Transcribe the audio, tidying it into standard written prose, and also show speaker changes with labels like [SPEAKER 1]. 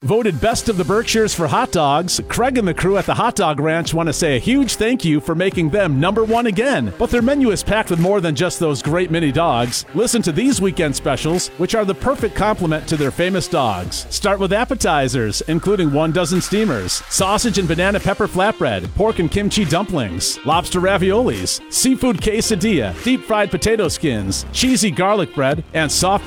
[SPEAKER 1] Voted best of the Berkshires for hot dogs, Craig and the crew at the Hot Dog Ranch want to say a huge thank you for making them #1 again. But their menu is packed with more than just those great mini dogs. Listen to these weekend specials, which are the perfect complement to their famous dogs. Start with appetizers, including 1 dozen steamers, sausage and banana pepper flatbread, pork and kimchi dumplings, lobster raviolis, seafood quesadilla, deep fried potato skins, cheesy garlic bread, and soft